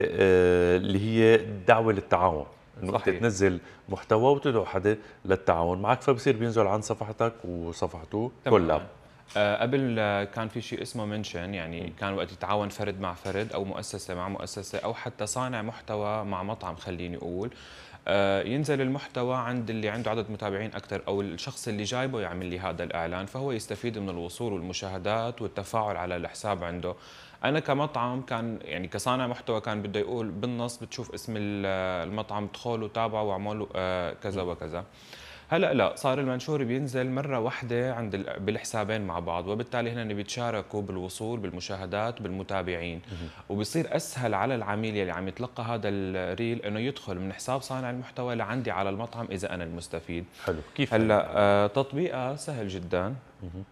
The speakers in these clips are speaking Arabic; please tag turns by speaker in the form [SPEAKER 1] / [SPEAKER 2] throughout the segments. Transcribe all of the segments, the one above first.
[SPEAKER 1] اللي هي دعوة للتعاون، انه انت
[SPEAKER 2] صحيح.
[SPEAKER 1] تنزل محتوى وتدعو حدا للتعاون معك، فبصير بينزل عن صفحتك وصفحته كولاب.
[SPEAKER 2] تمامًا. قبل كان في شيء اسمه منشن، يعني كان وقت يتعاون فرد مع فرد أو مؤسسة مع مؤسسة أو حتى صانع محتوى مع مطعم خلّيني أقول، ينزل المحتوى عند اللي عنده عدد متابعين أكتر أو الشخص اللي جايبه يعمل لي هذا الإعلان، فهو يستفيد من الوصول والمشاهدات والتفاعل على الحساب عنده. أنا كمطعم كان يعني كصانع محتوى كان بده يقول بالنص بتشوف اسم المطعم ادخل وتابعه واعملوا كذا وكذا. هلأ لأ، صار المنشور بينزل مرّة واحدة عند بالحسابين مع بعض، وبالتالي هنن بيتشاركوا بالوصول، بالمشاهدات، بالمتابعين، وبيصير أسهل على العميل يلي عم يتلقى هذا الريل إنه يدخل من حساب صانع المحتوى لعندي على المطعم إذا أنا المستفيد.
[SPEAKER 1] حلو، كيف هاي
[SPEAKER 2] هلأ
[SPEAKER 1] العملية؟
[SPEAKER 2] تطبيقها سهل جدًا.
[SPEAKER 1] مهم.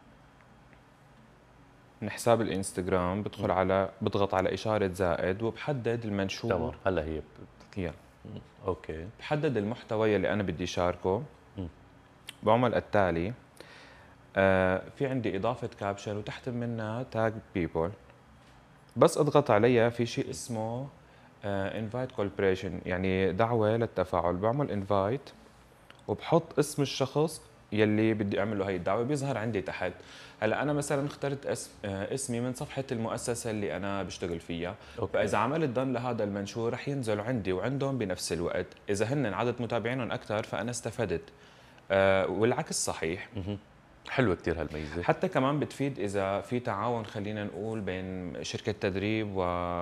[SPEAKER 2] من حساب الإنستجرام
[SPEAKER 1] مم.
[SPEAKER 2] بيضغط على إشارة زائد وبحدد
[SPEAKER 1] تمام،
[SPEAKER 2] المنشور.
[SPEAKER 1] هلا هي
[SPEAKER 2] يلّا،
[SPEAKER 1] اوكي.
[SPEAKER 2] بحدد المحتوى يلي أنا بدي شاركه،
[SPEAKER 1] مم.
[SPEAKER 2] باعمل التالي. في عندي إضافة كابشن وتحت منها tag people، بس اضغط عليها في شيء اسمه invite collaboration، يعني دعوة للتفاعل. بعمل invite وبحط اسم الشخص يلي بدي اعمل له هي الدعوه، بيظهر عندي تحت. هلا انا مثلا اخترت اسمي من صفحه المؤسسه اللي انا بشتغل فيها،
[SPEAKER 1] اوكي.
[SPEAKER 2] فاذا عملت دن لهذا المنشور رح ينزل عندي وعندهم بنفس الوقت. اذا هن عدد متابعينهم اكثر فانا استفدت. والعكس صحيح.
[SPEAKER 1] مهم. حلوة كتير هالميزة.
[SPEAKER 2] حتى كمان بتفيد إذا في تعاون خلّينا نقول بين شركة تدريب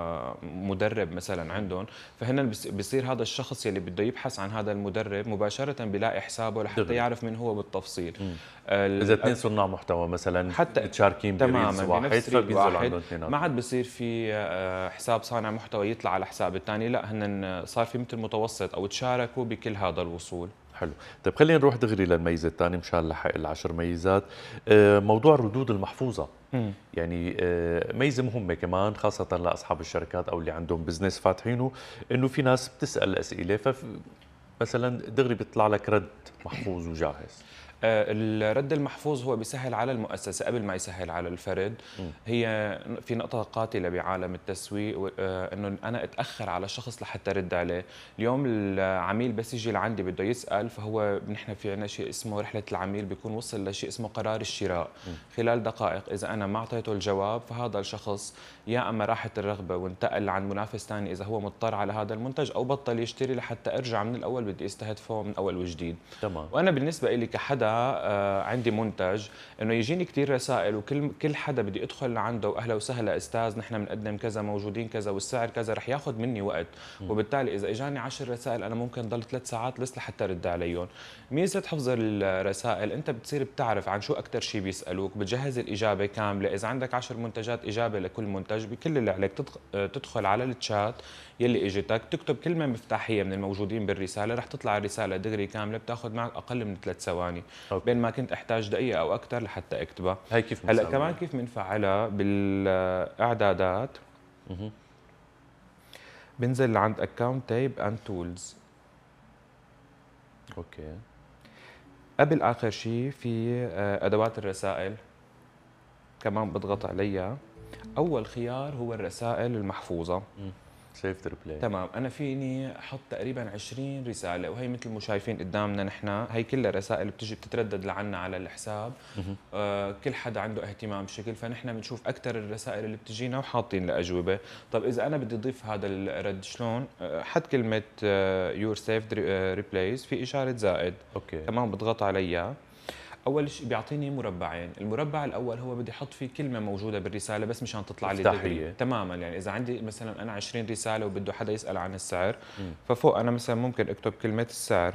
[SPEAKER 2] ومدرب مثلًا عندهم، فهنا بيصير هذا الشخص يلي بده يبحث عن هذا المدرب مباشرةً بيلاقي حسابه لحتى
[SPEAKER 1] دغري.
[SPEAKER 2] يعرف مين هو بالتفصيل.
[SPEAKER 1] مم. اذا اثنين
[SPEAKER 2] ال
[SPEAKER 1] صناع محتوى مثلا
[SPEAKER 2] حتى
[SPEAKER 1] متشاركين بريلز
[SPEAKER 2] تمامًا
[SPEAKER 1] واحد،
[SPEAKER 2] بنفس ريل
[SPEAKER 1] فبينزل
[SPEAKER 2] واحد،
[SPEAKER 1] عندهم
[SPEAKER 2] ما عاد
[SPEAKER 1] اثنيناتهم.
[SPEAKER 2] بصير في حساب صانع محتوى يطلع على حساب الثاني، لأ هنن صار في مثل متوسط أو تشاركوا بكل هذا الوصول.
[SPEAKER 1] حلو. طيب خلينا نروح دغري للميزة الثانية مشان نلحق العشر ميزات. موضوع الردود المحفوظة،
[SPEAKER 2] إمم.
[SPEAKER 1] يعني ميزة مهمة كمان خاصة لأصحاب الشركات أو اللي عندهم بزنس فاتحينه، إنه في ناس بتسأل أسئلة مثلا دغري بيطلع لك رد محفوظ وجاهز.
[SPEAKER 2] الرد المحفوظ هو بيسهل على المؤسسة قبل ما يسهل على الفرد.
[SPEAKER 1] مم.
[SPEAKER 2] هي في نقطة قاتلة بعالم التسويق انه انا اتأخر على شخص لحتى ارد عليه. اليوم العميل بس يجي لعندي بده يسأل، فهو نحن في عندنا شيء اسمه رحلة العميل، بيكون وصل لشيء اسمه قرار الشراء
[SPEAKER 1] مم.
[SPEAKER 2] خلال دقائق. اذا انا ما اعطيته الجواب فهذا الشخص يا اما راحت الرغبة وانتقل عن منافس ثاني اذا هو مضطر على هذا المنتج، او بطل يشتري لحتى ارجع من الاول بدي استهدفه من اول وجديد.
[SPEAKER 1] تمام.
[SPEAKER 2] وانا بالنسبه لي كحدا عندي منتج، انه يجيني كثير رسائل وكل حدا بدي ادخل لعنده واهلا وسهلا استاذ نحن بنقدم كذا موجودين كذا والسعر كذا، رح ياخذ مني وقت.
[SPEAKER 1] مم.
[SPEAKER 2] وبالتالي اذا اجاني 10 رسائل انا ممكن ضل 3 ساعات لسه لحتى ارد عليهم. ميزه حفظ الرسائل انت بتصير بتعرف عن شو اكثر شيء بيسالوك، بتجهز الاجابه كامله. اذا عندك 10 منتجات اجابه لكل منتج، بكل اللي عليك تدخل على التشات يلي اجتك، تكتب كلمه مفتاحيه من الموجودين بالرساله، رح تطلع الرساله دغري كامله، بتاخذ معك اقل من 3 ثواني،
[SPEAKER 1] اوكي.
[SPEAKER 2] بين ما كنت احتاج دقيقه او اكثر لحتى اكتبها.
[SPEAKER 1] هاي كيف
[SPEAKER 2] هلا كمان
[SPEAKER 1] بنساويها؟
[SPEAKER 2] كيف بنفعلها بالاعدادات،
[SPEAKER 1] مهم.
[SPEAKER 2] بنزل لعند اكونت تيب اند تولز.
[SPEAKER 1] اوكي.
[SPEAKER 2] قبل اخر شيء في ادوات الرسائل، كمان بضغط عليها. اول خيار هو الرسائل المحفوظه.
[SPEAKER 1] سيف ريبلاي.
[SPEAKER 2] تمام، انا فيني احط تقريبا 20 رساله، وهي مثل ما شايفين قدامنا نحن، هي كلها رسائل بتجي بتتردد لعنا على الحساب. كل حدا عنده اهتمام بشكل، فنحن بنشوف اكثر الرسائل اللي بتجينا وحاطين الاجوبه. طب اذا انا بدي اضيف هذا الرد شلون؟ حط كلمه يور سيف ريبلايز في اشاره زائد.
[SPEAKER 1] اوكي.
[SPEAKER 2] تمام، بضغط عليها. اول شيء بيعطيني مربعين، المربع الاول هو بدي احط فيه كلمه موجوده بالرساله بس مشان تطلع لي دغري
[SPEAKER 1] مفتاحية.
[SPEAKER 2] تماما. يعني اذا عندي مثلا انا 20 رساله وبده حدا يسال عن السعر،
[SPEAKER 1] مم.
[SPEAKER 2] ففوق انا مثلا ممكن اكتب كلمه السعر،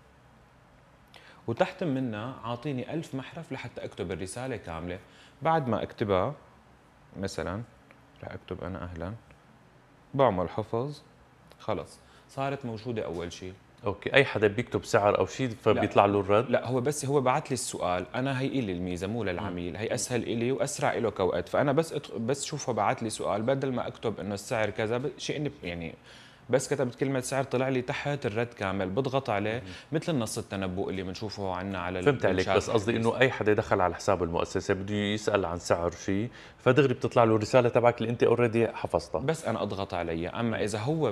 [SPEAKER 2] وتحت منها عاطيني 1000 محرف لحتى اكتب الرساله كامله. بعد ما اكتبها مثلا، رح اكتب انا اهلا، بعمل حفظ، خلص صارت موجوده اول شيء.
[SPEAKER 1] اوكي، اي حدا بيكتب سعر او شيء
[SPEAKER 2] لا
[SPEAKER 1] فبيطلع له الرد.
[SPEAKER 2] لا، هو بس هو بعت لي السؤال، انا هي إلي الميزه مو
[SPEAKER 1] مم.
[SPEAKER 2] للعميل، هي اسهل إلي واسرع له كوقت. فانا بس شوفه بعت لي سؤال، بدل ما اكتب انه السعر كذا شيء اني يعني بس كتبت كلمة سعر طلع لي تحت الرد كامل، بضغط عليه مثل النص التنبؤ اللي بنشوفه عنا على
[SPEAKER 1] فهمت عليك،
[SPEAKER 2] الشات
[SPEAKER 1] بس قصدي
[SPEAKER 2] الحديث.
[SPEAKER 1] انه اي حدا دخل على حساب المؤسسه بده يسال عن سعر شيء، فدغري بتطلع له الرساله تبعك اللي انت اوريدي حفظتها.
[SPEAKER 2] بس انا اضغط عليها. اما اذا هو